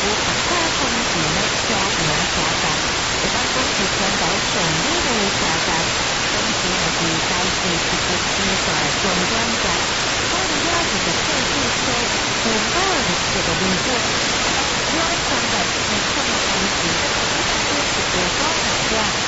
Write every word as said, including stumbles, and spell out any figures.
白花公司咧抓名查查，一般公司全岛上呢度查查，公司係是大四十個資材重點嘅，我哋要求嘅配置車，全部係這個名字，要上嘅係什麼公司？都是地方嘅。